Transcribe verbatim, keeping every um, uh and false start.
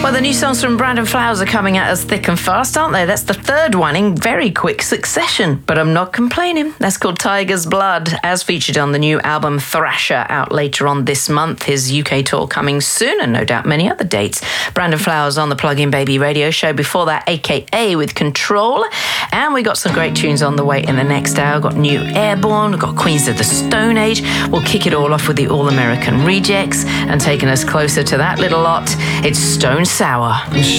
Well, the new songs from Brandon Flowers are coming at us thick and fast, aren't they? That's the third one in very quick succession. But I'm not complaining. That's called Tiger's Blood, as featured on the new album Thrasher, out later on this month. His U K tour coming soon, and no doubt many other dates. Brandon Flowers on the Plug-in Baby radio show. Before that, A K A with Control. And we got some great tunes on the way in the next hour. Got New Airborne, we've got Queens of the Stone Age. We'll kick it all off with the All-American Rejects. And taking us closer to that little lot, it's Stone Sour.